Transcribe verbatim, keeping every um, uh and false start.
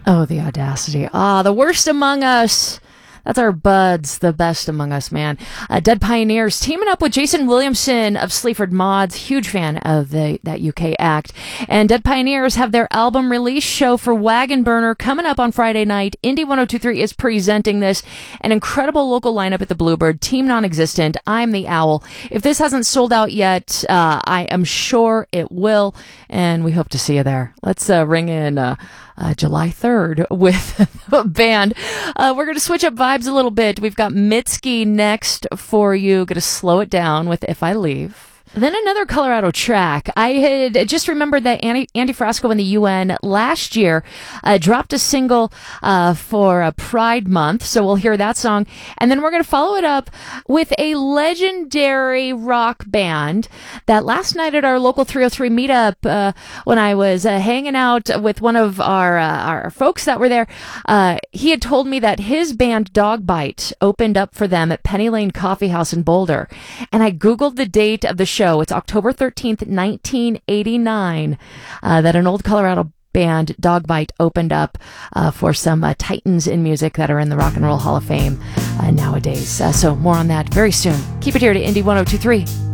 Oh, the audacity. Ah, the worst among us. That's our buds, the best among us, man. Uh, Dead Pioneers teaming up with Jason Williamson of Sleaford Mods. Huge fan of the that U K act. And Dead Pioneers have their album release show for Wagon Burner coming up on Friday night. Indie ten twenty-three is presenting this. An incredible local lineup at the Bluebird. Team Non-Existent. I'm the Owl. If this hasn't sold out yet, uh, I am sure it will. And we hope to see you there. Let's uh, ring in uh, uh, July third with a band. Uh, we're going to switch up vibes a little bit. We've got Mitski next for you. Going to slow it down with If I Leave. Then another Colorado track. I had just remembered that Andy, Andy Frasco and the U N last year uh, dropped a single uh, for a Pride Month, so we'll hear that song. And then we're going to follow it up with a legendary rock band that last night at our local three oh three meetup, uh, when I was uh, hanging out with one of our uh, our folks that were there, uh, he had told me that his band Dogbite opened up for them at Penny Lane Coffee House in Boulder. And I Googled the date of the show. It's October thirteenth, nineteen eighty-nine, uh, that an old Colorado band, Dogbite, opened up uh, for some uh, titans in music that are in the Rock and Roll Hall of Fame uh, nowadays. Uh, so more on that very soon. Keep it here to Indie ten twenty-three.